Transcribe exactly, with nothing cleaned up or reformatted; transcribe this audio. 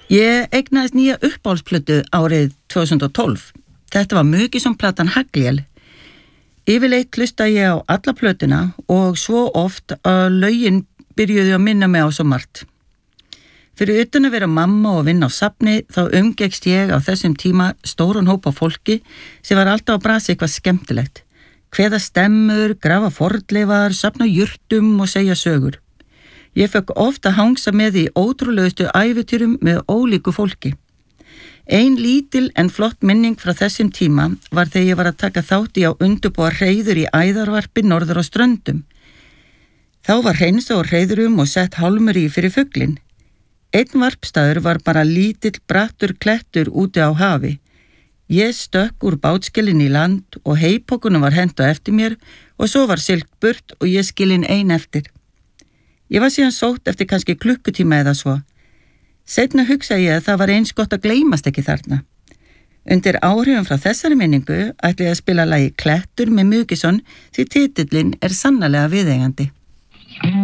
Ég eignaðist nýja uppáhaldsplötu árið tvö þúsund og tólf. Þetta var Mugison-platan Haglél. Yfirleitt hlusta ég á alla plötuna og svo oft að lögin byrjuðu að minna mig á svo margt. Fyrir utan að vera mamma og vinna á safni þá umgekkst ég á þessum tíma stóran hóp af fólki sem var alltaf að brasa eitthvað skemmtilegt. Kveða stemmur, grafa fornleifar, safna jurtum og segja sögur. Ég fekk ofta hangsa með í ótrúlegustu ævitýrum með ólíku fólki. Ein lítil en flott minning frá þessum tíma var þegar ég var að taka þátt í á undirbúa hreiður í æðarvarpi norður á Ströndum. Þá var hreinsa á hreiðurum og sett hálmur í fyrir fuglinn. Einn varpstaður var bara lítill brattur klettur úti á hafi. Ég stökk úr bátskelin í land og heipokunum var hent á eftir mér og svo var siglt burt og ég skilin ein eftir. Ég var síðan sótt eftir kannski klukkutíma eða svo. Seinna hugsaði ég að það var eins gott að gleymast ekki þarna. Undir áhrifum frá þessari minningu ætli ég að spila lagið Klettur með Mugison því titillinn er sannarlega viðeigandi.